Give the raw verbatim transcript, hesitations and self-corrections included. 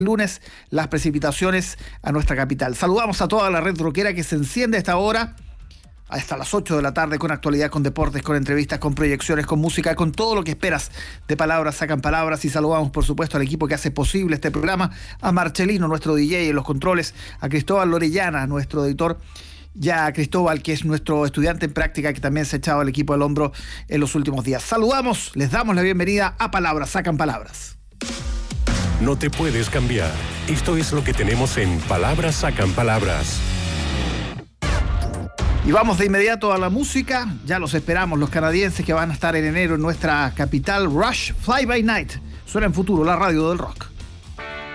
lunes las precipitaciones a nuestra capital. Saludamos a toda la red rockera que se enciende a esta hora, hasta las ocho de la tarde, con actualidad, con deportes, con entrevistas, con proyecciones, con música, con todo lo que esperas de Palabras Sacan Palabras. Y saludamos, por supuesto, al equipo que hace posible este programa, a Marcelino, nuestro D J en los controles, a Cristóbal Lorellana, nuestro editor, ya a Cristóbal, que es nuestro estudiante en práctica, que también se ha echado al equipo al hombro en los últimos días. Saludamos, les damos la bienvenida a Palabras Sacan Palabras. No te puedes cambiar. Esto es lo que tenemos en Palabras Sacan Palabras. Y vamos de inmediato a la música. Ya los esperamos, los canadienses que van a estar en enero en nuestra capital. Rush, Fly By Night. Suena en Futuro, la radio del rock.